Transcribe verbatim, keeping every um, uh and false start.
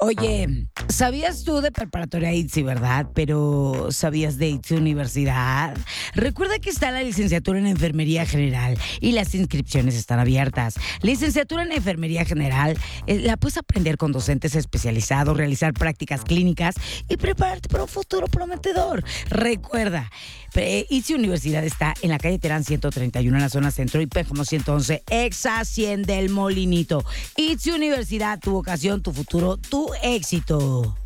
Oye, ¿sabías tú de preparatoria I T S I, verdad? Pero ¿sabías de I T S I Universidad? Recuerda que está la licenciatura en Enfermería General y las inscripciones están abiertas. Licenciatura en Enfermería General eh, la puedes aprender con docentes especializados, realizar prácticas clínicas y prepararte para un futuro prometedor. Recuerda, eh, I T S I Universidad está en la calle Terán ciento treinta y uno en la zona centro y Pénjamo ciento once, exa cien del Molinito. I T S I Universidad, tu vocación, tu futuro, tu éxito.